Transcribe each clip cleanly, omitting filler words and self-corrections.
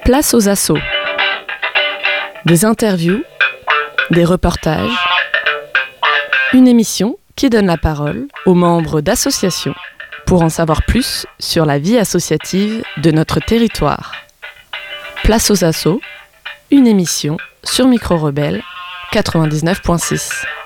Place aux assos. Des interviews, des reportages, une émission qui donne la parole aux membres d'associations pour en savoir plus sur la vie associative de notre territoire. Place aux assos, une émission sur Micro Rebelle 99.6.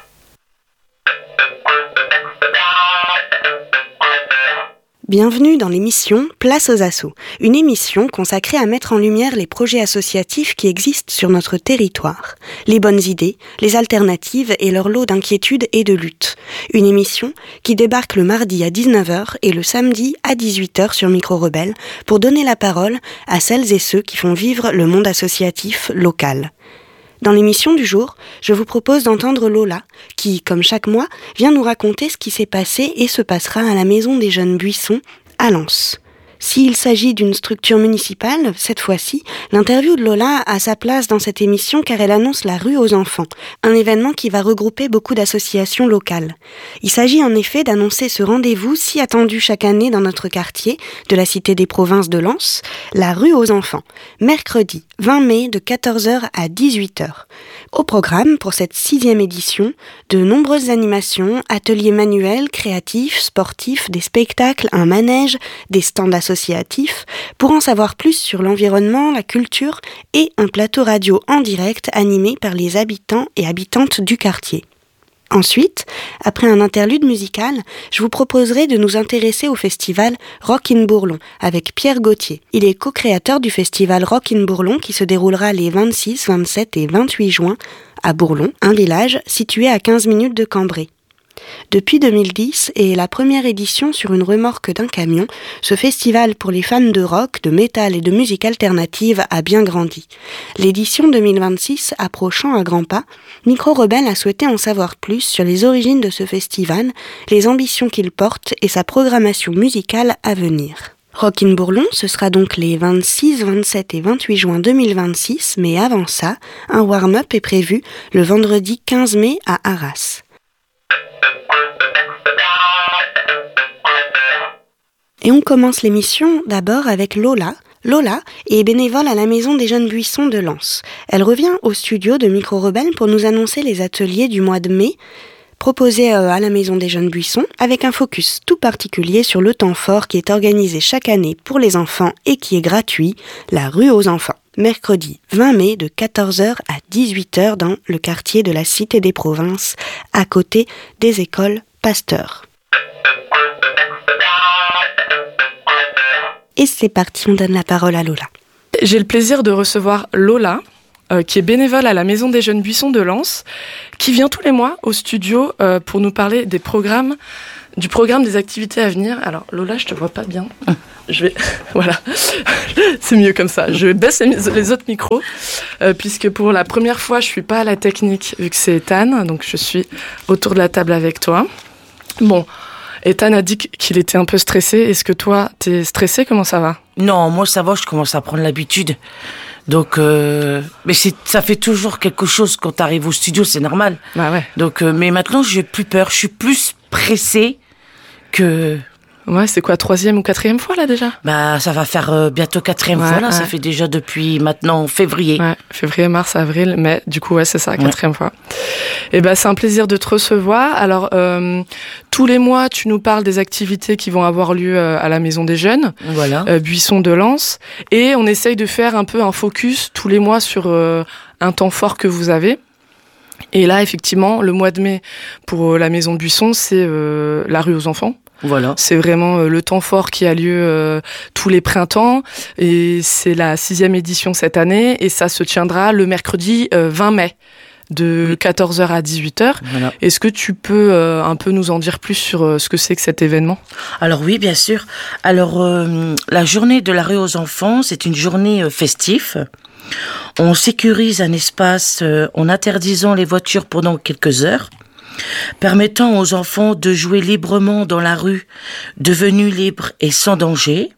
Bienvenue dans l'émission Place aux assos, une émission consacrée à mettre en lumière les projets associatifs qui existent sur notre territoire, les bonnes idées, les alternatives et leur lot d'inquiétudes et de luttes. Une émission qui débarque le mardi à 19h et le samedi à 18h sur Micro Rebelle pour donner la parole à celles et ceux qui font vivre le monde associatif local. Dans l'émission du jour, je vous propose d'entendre Lola, qui, comme chaque mois, vient nous raconter ce qui s'est passé et se passera à la Maison des Jeunes Buissons, à Lens. S'il s'agit d'une structure municipale, cette fois-ci, l'interview de Lola a sa place dans cette émission car elle annonce la rue aux enfants, un événement qui va regrouper beaucoup d'associations locales. Il s'agit en effet d'annoncer ce rendez-vous si attendu chaque année dans notre quartier de la Cité des Provinces de Lens, la rue aux enfants, mercredi 20 mai de 14h à 18h. Au programme, pour cette 6e édition, de nombreuses animations, ateliers manuels, créatifs, sportifs, des spectacles, un manège, des stands associatifs, pour en savoir plus sur l'environnement, la culture et un plateau radio en direct animé par les habitants et habitantes du quartier. Ensuite, après un interlude musical, je vous proposerai de nous intéresser au festival Rock in Bourlon avec Pierre Gauthier. Il est co-créateur du festival Rock in Bourlon qui se déroulera les 26, 27 et 28 juin à Bourlon, un village situé à 15 minutes de Cambrai. Depuis 2010 et la première édition sur une remorque d'un camion, ce festival pour les fans de rock, de métal et de musique alternative a bien grandi. L'édition 2026 approchant à grands pas, Micro Rebelle a souhaité en savoir plus sur les origines de ce festival, les ambitions qu'il porte et sa programmation musicale à venir. Rock in Bourlon, ce sera donc les 26, 27 et 28 juin 2026, mais avant ça, un warm-up est prévu le vendredi 15 mai à Arras. Et on commence l'émission d'abord avec Lola. Lola est bénévole à la Maison des Jeunes Buissons de Lens. Elle revient au studio de Micro Rebelle pour nous annoncer les ateliers du mois de mai proposés à la Maison des Jeunes Buissons avec un focus tout particulier sur le temps fort qui est organisé chaque année pour les enfants et qui est gratuit, la rue aux enfants. Mercredi 20 mai de 14h à 18h dans le quartier de la Cité des Provinces, à côté des écoles Pasteur. Et c'est parti, on donne la parole à Lola. J'ai le plaisir de recevoir Lola, qui est bénévole à la Maison des Jeunes Buissons de Lens, qui vient tous les mois au studio pour nous parler du programme des activités à venir. Alors Lola, je te vois pas bien. Voilà, c'est mieux comme ça. Je baisse les autres micros, puisque pour la première fois, je suis pas à la technique, vu que c'est Ethan, donc je suis autour de la table avec toi. Bon, Ethan a dit qu'il était un peu stressé. Est-ce que toi, t'es stressé? Comment ça va? Non, moi ça va, je commence à prendre l'habitude. Donc, mais ça fait toujours quelque chose quand t'arrives au studio, c'est normal. Bah ouais. Donc, mais maintenant j'ai plus peur, je suis plus pressée que... Ouais, c'est quoi, 3e ou 4e fois là déjà? Bah, ça va faire bientôt 4e fois là, ça fait déjà depuis maintenant février. Ouais, février, mars, avril, mai, du coup, ouais, c'est ça, 4e fois. Et ben, c'est un plaisir de te recevoir. Alors, tous les mois, tu nous parles des activités qui vont avoir lieu à la Maison des Jeunes, voilà. Buissons de Lens, et on essaye de faire un peu un focus tous les mois sur un temps fort que vous avez. Et là, effectivement, le mois de mai pour la Maison de Buissons, c'est la rue aux enfants. Voilà. C'est vraiment le temps fort qui a lieu tous les printemps et c'est la 6e édition cette année et ça se tiendra le mercredi 20 mai de 14h à 18h. Voilà. Est-ce que tu peux un peu nous en dire plus sur ce que c'est que cet événement? Alors oui, bien sûr. Alors la journée de la rue aux enfants, c'est une journée festive. On sécurise un espace en interdisant les voitures pendant quelques heures, permettant aux enfants de jouer librement dans la rue, devenus libres et sans danger.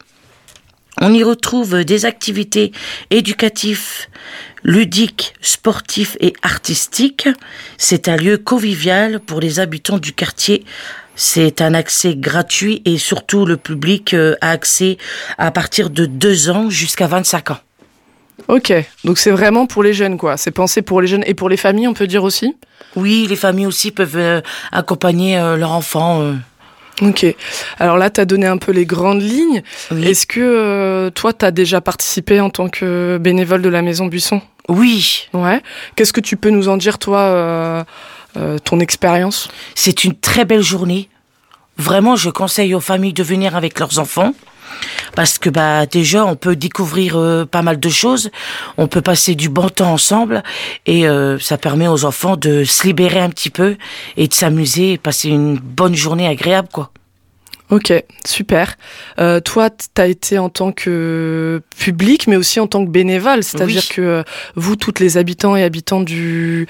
On y retrouve des activités éducatives, ludiques, sportives et artistiques. C'est un lieu convivial pour les habitants du quartier. C'est un accès gratuit et surtout le public a accès à partir de 2 ans jusqu'à 25 ans. Ok, donc c'est vraiment pour les jeunes, quoi. C'est pensé pour les jeunes et pour les familles, on peut dire aussi. Oui, les familles aussi peuvent accompagner leurs enfants. Ok, alors là, tu as donné un peu les grandes lignes. Oui. Est-ce que toi, tu as déjà participé en tant que bénévole de la Maison Buisson ? Oui, Ouais. Qu'est-ce que tu peux nous en dire, toi, ton expérience ? c'est une très belle journée. Vraiment, je conseille aux familles de venir avec leurs enfants. Parce que déjà, on peut découvrir pas mal de choses. On peut passer du bon temps ensemble. Et ça permet aux enfants de se libérer un petit peu et de s'amuser et passer une bonne journée agréable, quoi. Ok, super. Toi, t'as été en tant que public, mais aussi en tant que bénévole, c'est-à-dire Oui. que vous, toutes les habitants et habitantes de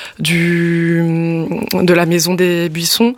la Maison des Buissons,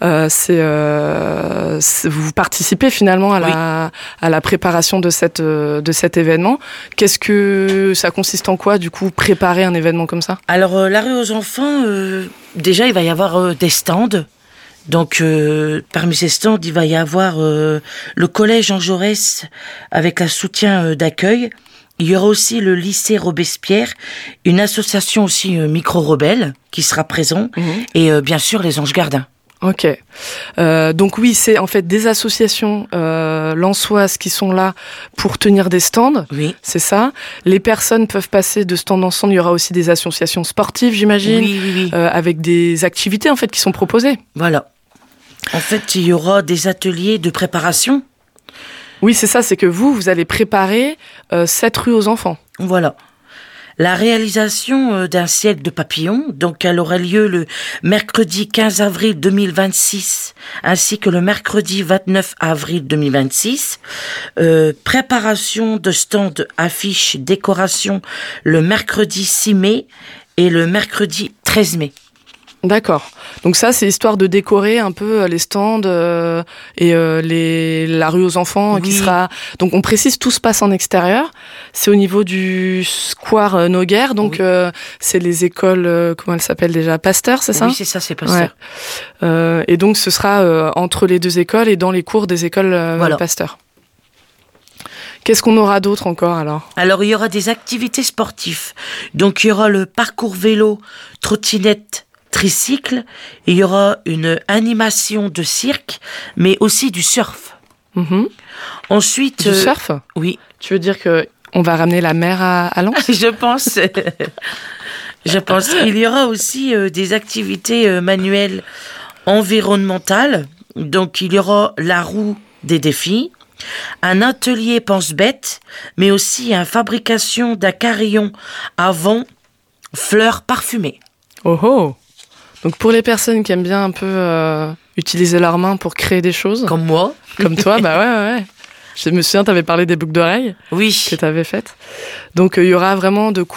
vous participez finalement à la préparation de cet événement. Qu'est-ce que ça consiste en quoi, du coup, préparer un événement comme ça ? Alors, l'arrêt aux enfants, déjà, il va y avoir des stands. Donc, parmi ces stands, il va y avoir le collège Jean Jaurès avec un soutien d'accueil. Il y aura aussi le lycée Robespierre, une association aussi micro-rebelle qui sera présent, et bien sûr les Anges Gardins. Ok. Donc oui, c'est en fait des associations lensoises qui sont là pour tenir des stands. Oui. C'est ça. Les personnes peuvent passer de stand en stand. Il y aura aussi des associations sportives, j'imagine, Oui. avec des activités en fait qui sont proposées. Voilà. En fait, il y aura des ateliers de préparation. Oui, c'est ça. C'est que vous allez préparer cette rue aux enfants. Voilà. La réalisation d'un siècle de papillons, donc elle aura lieu le mercredi 15 avril 2026 ainsi que le mercredi 29 avril 2026. Préparation de stands, affiches, décoration le mercredi 6 mai et le mercredi 13 mai. D'accord. Donc ça, c'est histoire de décorer un peu les stands et la rue aux enfants qui sera... Donc on précise, tout se passe en extérieur. C'est au niveau du square Noguer. Donc c'est les écoles, comment elles s'appellent déjà ? Pasteur, c'est ça ? Oui, c'est ça, c'est Pasteur. Ouais. Et donc ce sera entre les deux écoles et dans les cours des écoles Pasteur. Qu'est-ce qu'on aura d'autre encore alors ? Alors il y aura des activités sportives. Donc il y aura le parcours vélo, trottinette, tricycle, et il y aura une animation de cirque, mais aussi du surf. Ensuite... Du surf ? Oui. Tu veux dire que on va ramener la mer à Lens ? Je pense. Il y aura aussi des activités manuelles environnementales. Donc il y aura la roue des défis, un atelier pense-bête, mais aussi une fabrication d'un carillon à vent fleurs parfumées. Oh oh ! Donc pour les personnes qui aiment bien un peu utiliser leurs mains pour créer des choses. Comme moi. Comme toi, ouais. Je me souviens, tu avais parlé des boucles d'oreilles Oui. que tu avais faites. Donc il y aura vraiment de